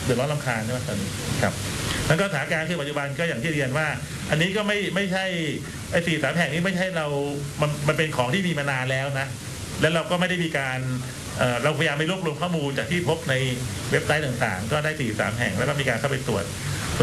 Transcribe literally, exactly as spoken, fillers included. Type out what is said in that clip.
เดือดร้อนรำคาญใช่ไหมตอนนี้ครับแล้วก็สถานการณ์คือปัจจุบันก็อย่างที่เรียนว่า อันนี้ก็ไม่ไม่ใช่ไอ้สี่สามแห่งนี้ไม่ใช่เรามันมันเป็นของที่มีมานานแล้วนะแล้วเราก็ไม่ได้มีการเเราพยายามไปรวบรวมข้อมูลจากที่พบในเว็บไซต์ต่างๆก็ได้สี่สามแห่งแล้วก็มีการเข้าไปตรวจ